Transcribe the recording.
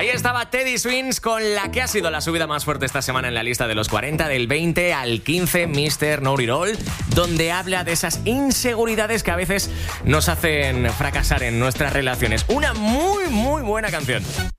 Ahí estaba Teddy Swims con la que ha sido la subida más fuerte esta semana en la lista de los 40, del 20 al 15, Mr. Know It All, donde habla de esas inseguridades que a veces nos hacen fracasar en nuestras relaciones. Una muy, muy buena canción.